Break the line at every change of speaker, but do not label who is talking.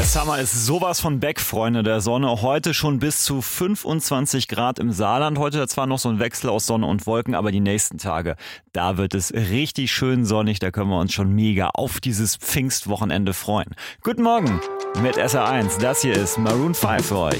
Summer ist sowas von back, Freunde der Sonne. Heute schon bis zu 25 Grad im Saarland. Heute zwar noch so ein Wechsel aus Sonne und Wolken, aber die nächsten Tage, da wird es richtig schön sonnig. Da können wir uns schon mega auf dieses Pfingstwochenende freuen. Guten Morgen mit SR1. Das hier ist Maroon 5 für euch.